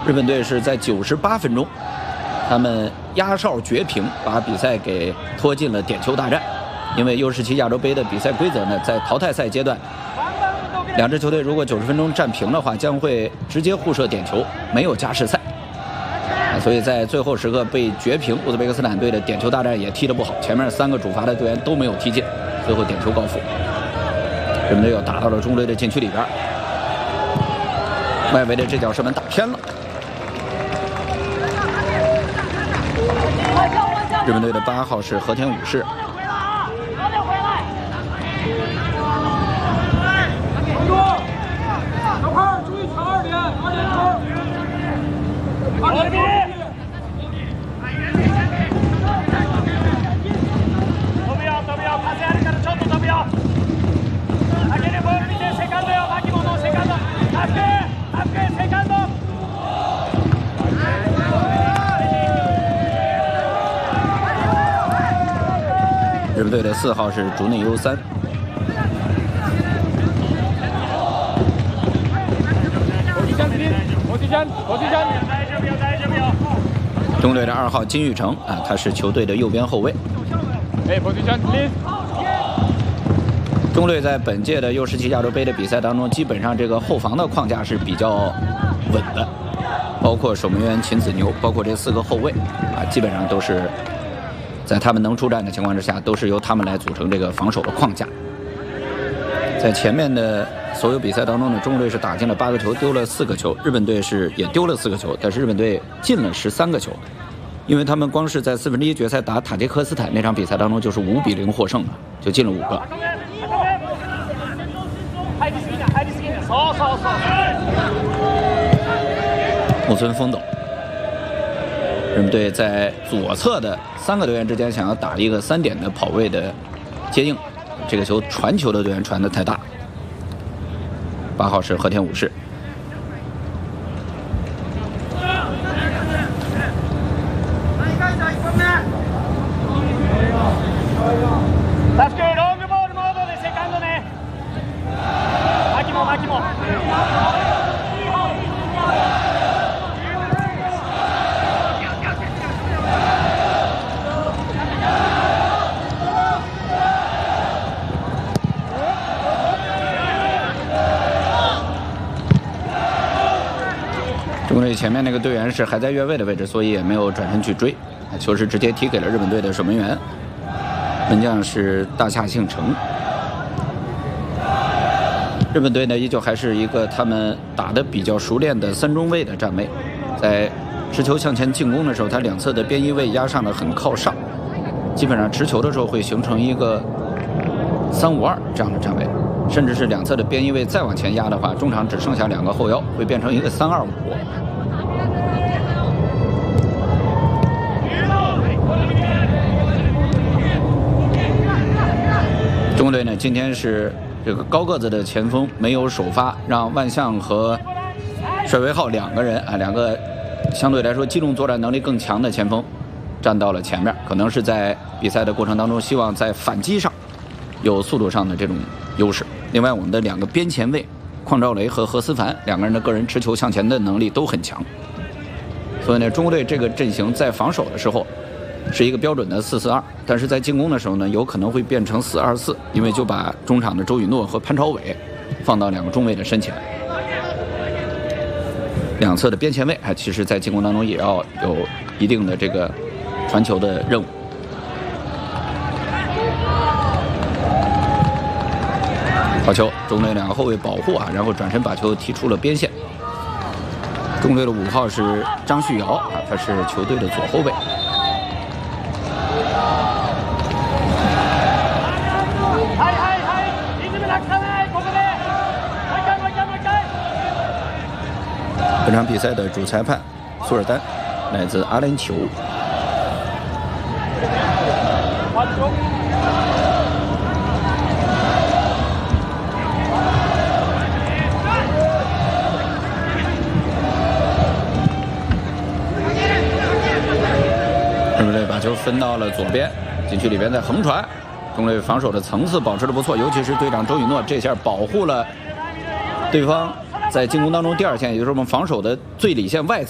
日本队是在98分钟，他们压哨绝平，把比赛给拖进了点球大战。因为U17亚洲杯的比赛规则呢，在淘汰赛阶段，两支球队如果90分钟战平的话，将会直接互射点球，没有加时赛。所以在最后时刻被绝平，乌兹别克斯坦队的点球大战也踢得不好，前面3个主罚的队员都没有踢进，最后点球告负。日本队又打到了中国队的禁区里边，外围的这脚射门打偏了。日本队的8号是和田武士。日本队的4号是竹内优三。中队的2号金玉成啊，他是球队的右边后卫。中队在本届的U17亚洲杯的比赛当中，基本上这个后防的框架是比较稳的，包括守门员秦子牛，包括这4个后卫啊，基本上都是在他们能出战的情况之下，都是由他们来组成这个防守的框架。在前面的所有比赛当中呢，中国队是打进了8个球，丢了4个球；日本队是也丢了4个球，但是日本队进了13个球，因为他们光是在1/4决赛打塔吉克斯坦那场比赛当中就是5比0获胜了，就进了5个。木村丰斗，日本队在左侧的3个队员之间想要打一个3点的跑位的接应，这个球传球的队员传得太大。8号是和田武士。中国队前面那个队员是还在越位的位置，所以也没有转身去追，球是直接踢给了日本队的守门员，门将是大下幸成。日本队呢依旧还是一个他们打得比较熟练的3中卫的站位，在持球向前进攻的时候，他两侧的边翼位压上的很靠上，基本上持球的时候会形成一个3-5-2这样的站位，甚至是两侧的边翼位再往前压的话，中场只剩下2个后腰，会变成一个3-2-5。中国队呢今天是这个高个子的前锋没有首发，让万象和帅维浩2个人啊，2个相对来说机动作战能力更强的前锋站到了前面，可能是在比赛的过程当中希望在反击上有速度上的这种优势。另外我们的2个边前卫邝兆雷和何思凡2个人的个人持球向前的能力都很强，所以呢中国队这个阵型在防守的时候是一个标准的4-4-2，但是在进攻的时候呢有可能会变成4-2-4，因为就把中场的周宇诺和潘超伟放到2个中卫的身前，两侧的边前卫其实在进攻当中也要有一定的这个传球的任务。好球，中队2个后卫保护啊，然后转身把球踢出了边线。中队的5号是张旭尧啊，他是球队的左后卫。本场比赛的主裁判苏尔丹来自阿联酋。日本队把球分到了左边，禁区里边在横传，中队防守的层次保持得不错，尤其是队长周宇诺这下保护了对方在进攻当中第2线，也就是我们防守的最里线外侧